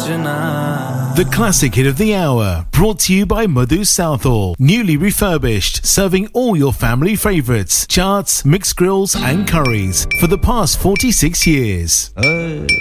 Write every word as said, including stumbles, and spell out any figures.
सोचना. The classic hit of the hour, brought to you by Madhu Southall. Newly refurbished, serving all your family favourites, charts, mixed grills and curries for the past forty-six years. Hey.